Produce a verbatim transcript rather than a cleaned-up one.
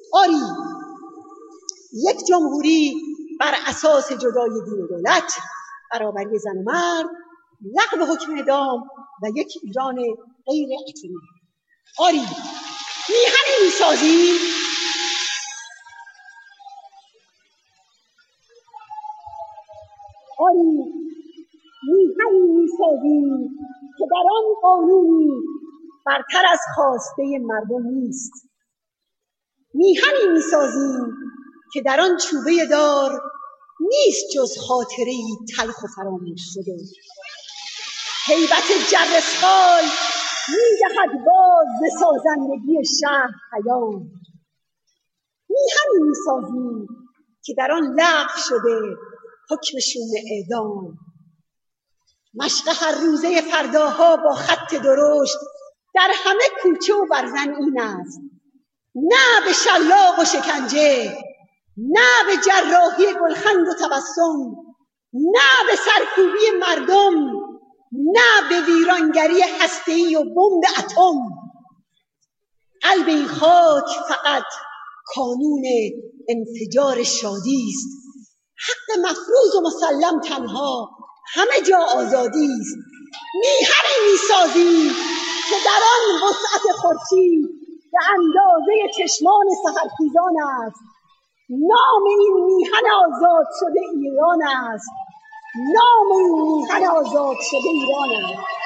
آری، یک جمهوری بر اساس جدای دین و دولت، برابری زن و مرد، لغو حکم اعدام و یک ایران غیر اتمی. آری، میهنی میسازیم آری میهنی میسازیم که در آن قانونی برتر از خواسته مردم نیست. میهنی میسازیم که در آن چوبه دار نیست جز خاطره‌ای تلخ و فراموش شده. هیبت جرسخال می‌دهد باز ز سازندگی شهر پیام. میهنی میسازیم که در آن لغو شده حکم شوم اعدام. مشق هر روزه فرداها با خط درشت در همه کوچه و برزن این است: نه به شلاق و شکنجه، نه به جراحی گلخند و تبسم، نه به سرکوبی مردم، نه به ویرانگری هسته‌ای و بمب اتم. قلب این خاک فقط کانون انفجار شادی است. حق مفروض و مسلم تنها همه جا آزادی است. میهنی میسازیم که در آن وسعت خورشید به اندازه چشمان سحرخیزان است. نام این میهن آزاد شده ایران است. نام این میهن آزاد شده ایران است.